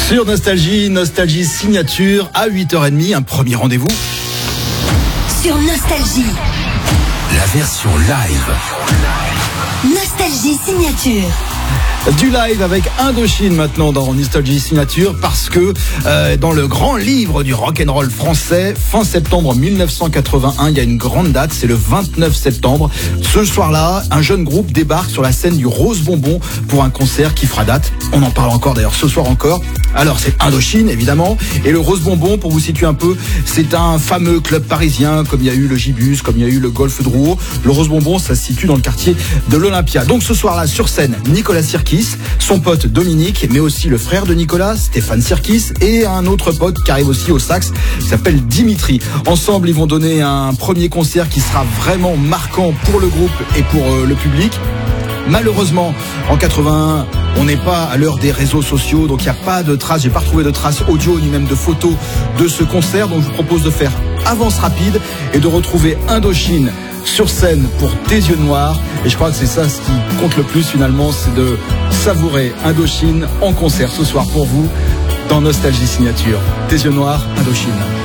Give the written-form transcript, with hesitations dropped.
Sur Nostalgie signature à 8h30, un premier rendez-vous. Sur Nostalgie. La version live. Nostalgie signature. Du live avec Indochine maintenant dans Nostalgie Signature parce que dans le grand livre du rock'n'roll français, fin septembre 1981, il y a une grande date, c'est le 29 septembre. Ce soir-là, un jeune groupe débarque sur la scène du Rose Bonbon pour un concert qui fera date. On en parle encore d'ailleurs ce soir encore. Alors c'est Indochine évidemment, et le Rose Bonbon, pour vous situer un peu, c'est un fameux club parisien comme il y a eu le Gibus, comme il y a eu le Golf Drouot. Le Rose Bonbon, ça se situe dans le quartier de l'Olympia. Donc ce soir-là sur scène, Nicolas Sirkis, son pote Dominique, mais aussi le frère de Nicolas, Stéphane Sirkis, et un autre pote qui arrive aussi au sax, qui s'appelle Dimitri. Ensemble, ils vont donner un premier concert qui sera vraiment marquant pour le groupe et pour le public. Malheureusement, en 81, on n'est pas à l'heure des réseaux sociaux, donc il n'y a pas de traces, j'ai pas retrouvé de traces audio ni même de photos de ce concert, donc je vous propose de faire avance rapide et de retrouver Indochine sur scène pour Tes yeux noirs. Et je crois que c'est ça ce qui compte le plus finalement, c'est de savourer Indochine en concert ce soir pour vous dans Nostalgie Signature. Tes yeux noirs, Indochine.